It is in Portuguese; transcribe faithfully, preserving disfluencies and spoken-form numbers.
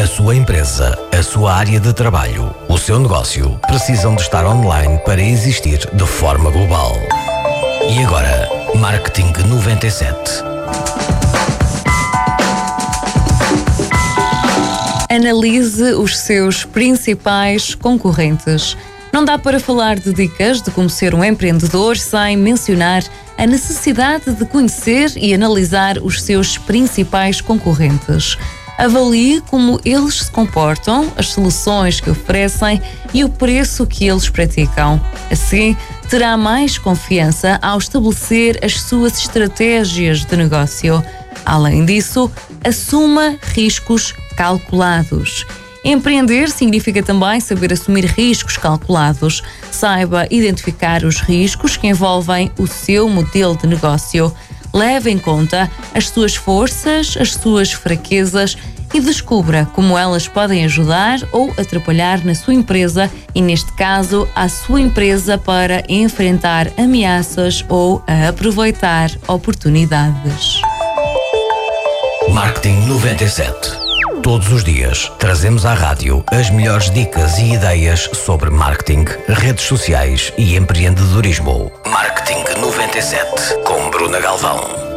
A sua empresa, a sua área de trabalho, o seu negócio precisam de estar online para existir de forma global. E agora, Marketing noventa e sete. Analise os seus principais concorrentes. Não dá para falar de dicas de como ser um empreendedor sem mencionar a necessidade de conhecer e analisar os seus principais concorrentes. Avalie como eles se comportam, as soluções que oferecem e o preço que eles praticam. Assim, terá mais confiança ao estabelecer as suas estratégias de negócio. Além disso, assuma riscos calculados. Empreender significa também saber assumir riscos calculados. Saiba identificar os riscos que envolvem o seu modelo de negócio. Leve em conta as suas forças, as suas fraquezas e descubra como elas podem ajudar ou atrapalhar na sua empresa e, neste caso, a sua empresa para enfrentar ameaças ou a aproveitar oportunidades. Marketing noventa e sete. Todos os dias trazemos à rádio as melhores dicas e ideias sobre marketing, redes sociais e empreendedorismo. Marketing noventa e sete com Bruna Galvão.